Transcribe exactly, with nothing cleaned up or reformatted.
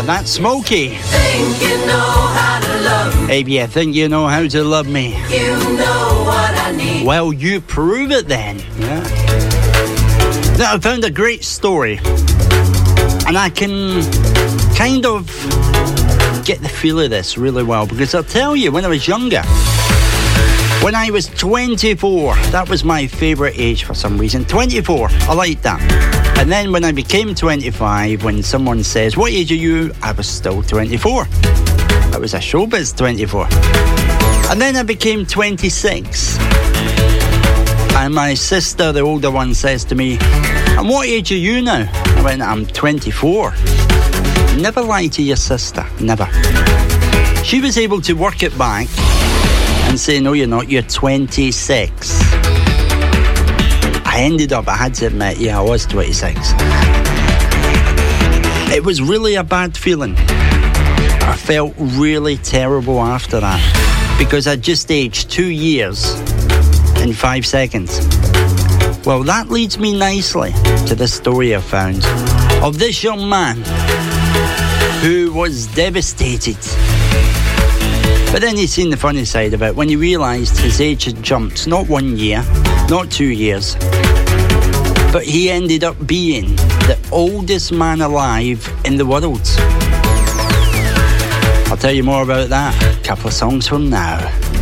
And that's Smokey. Think you know how to love me. Baby, I think you know how to love me. You know what I need. Well, you prove it then. Yeah. Now, I found a great story. And I can kind of get the feel of this really well. Because I'll tell you, when I was younger, when I was twenty-four, that was my favourite age for some reason. twenty-four, I liked that. And then when I became twenty-five, when someone says, what age are you? I was still twenty-four. I was a showbiz twenty-four. And then I became twenty-six. And my sister, the older one, says to me, and what age are you now? I went, I'm twenty-four. Never lie to your sister, never. She was able to work it back and say, no, you're not, you're twenty-six. I ended up, I had to admit, yeah, I was twenty-six. It was really a bad feeling. I felt really terrible after that because I just aged two years in five seconds. Well, that leads me nicely to the story I found of this young man who was devastated. But then he's seen the funny side of it when he realised his age had jumped, not one year, not two years, but he ended up being the oldest man alive in the world. I'll tell you more about that a couple of songs from now.